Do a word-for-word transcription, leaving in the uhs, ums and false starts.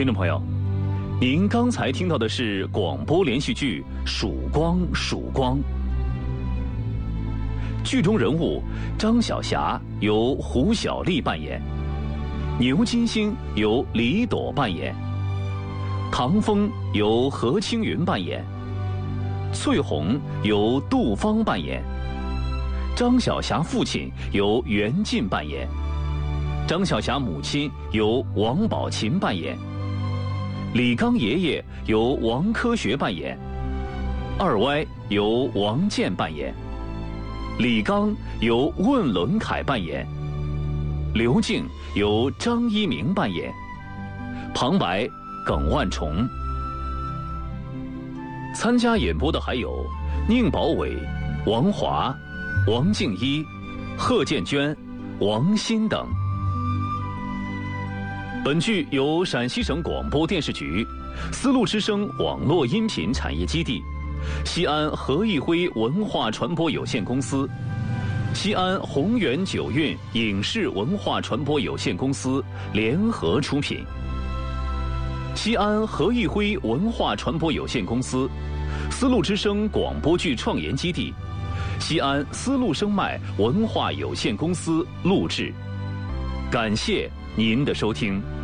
听众朋友，您刚才听到的是广播连续剧《曙光曙光》，剧中人物张晓霞由胡小丽扮演，牛金星由李朵扮演，唐风由何青云扮演，翠红由杜芳扮演，张晓霞父亲由袁晋扮演，张晓霞母亲由王宝琴扮演，李刚爷爷由王科学扮演，二歪由王健扮演，李刚由问伦凯扮演，刘静由张一鸣扮演，旁白耿万重。参加演播的还有宁宝伟、王华、王静一、贺建娟、王鑫等。本剧由陕西省广播电视局、丝路之声网络音频产业基地、西安何义辉文化传播有限公司、西安宏源九韵影视文化传播有限公司联合出品。西安何义辉文化传播有限公司、丝路之声广播剧创研基地、西安丝路声脉文化有限公司录制。感谢您的收听。